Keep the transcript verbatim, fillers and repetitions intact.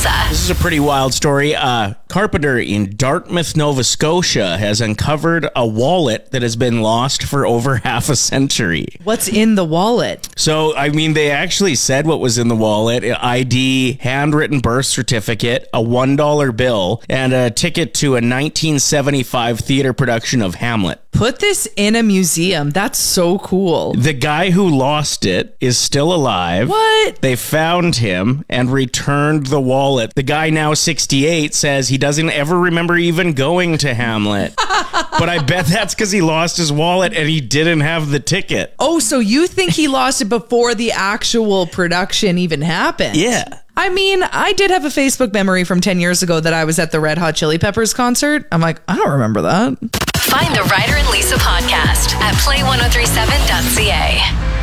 Lisa. This is a pretty wild story. A carpenter in Dartmouth, Nova Scotia has uncovered a wallet that has been lost for over half a century. What's in the wallet? So, I mean, they actually said what was in the wallet: I D, handwritten birth certificate, a one dollar bill, and a ticket to a nineteen seventy-five theater production of Hamlet. Put this in a museum. That's so cool. The guy who lost it is still alive. What? They found him and returned the wallet. The guy, now sixty-eight, says he doesn't ever remember even going to Hamlet. But I bet that's because he lost his wallet and he didn't have the ticket. Oh, so you think he lost it before the actual production even happened? Yeah. I mean, I did have a Facebook memory from ten years ago that I was at the Red Hot Chili Peppers concert. I'm like, I don't remember that. Find the Ryder and Lisa podcast at play ten thirty-seven dot c a.